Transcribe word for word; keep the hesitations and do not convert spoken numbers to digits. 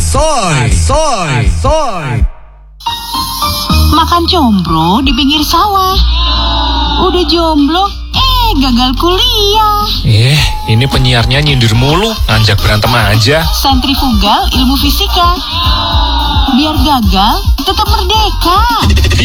Asoy, asoy, asoy. Makan combro di pinggir sawah. Udah jomblo, eh gagal kuliah. Eh, ini penyiarnya nyindir mulu, ngajak berantem aja. Sentrifugal ilmu fisika. Biar gagal, tetap merdeka.